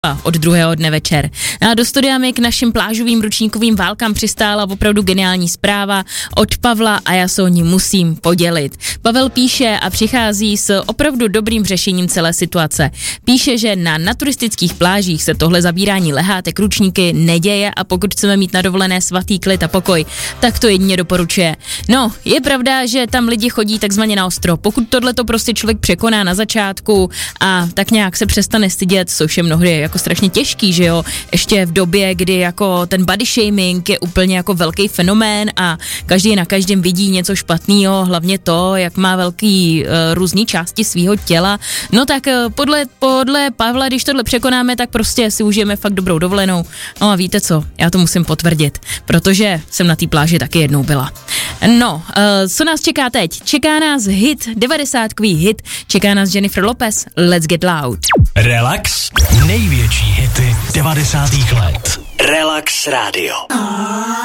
od druhého dne večer. A do studia mi k našim plážovým ručníkovým válkám přistála opravdu geniální zpráva od Pavla a já se o ní musím podělit. Pavel píše a přichází s opravdu dobrým řešením celé situace. Píše, že na naturistických plážích se tohle zabírání lehátek ručníky neděje a pokud chceme mít na dovolené svatý klid a pokoj, tak to jedině doporučuje. No, je pravda, že tam lidi chodí takzvaně na ostro. Pokud tohleto prostě člověk překoná na začátku a tak nějak se přestane stydět, což je mnohdy jako strašně těžký, že jo, ještě v době, kdy jako ten body shaming je úplně jako velký fenomén a každý na každém vidí něco špatného, hlavně to, jak má velký různý části svýho těla, no tak podle Pavla, když tohle překonáme, tak prostě si užijeme fakt dobrou dovolenou. No a víte co, já to musím potvrdit, protože jsem na té pláži taky jednou byla. No, co nás čeká teď? Čeká nás hit, 90kový hit, čeká nás Jennifer Lopez, Let's Get Loud. Relax, největší hity 90. let. Relax Radio.